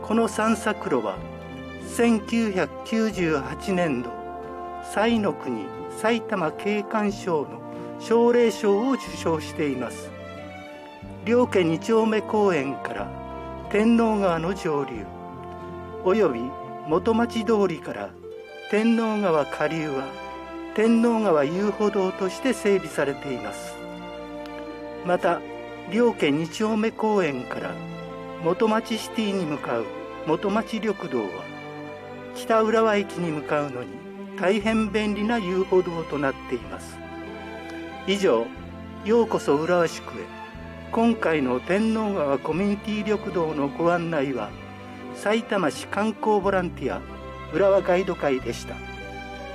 この散策路は1998年度彩の国埼玉景観賞の奨励賞を受賞しています。両家2丁目公園から天王川の上流および元町通りから天王川下流は天王川遊歩道として整備されています。また両家2丁目公園から元町シティに向かう元町緑道は北浦和駅に向かうのに大変便利な遊歩道となっています。以上、ようこそ浦和宿へ。今回の天王川コミュニティ緑道のご案内はさいたま市観光ボランティア浦和ガイド会でした。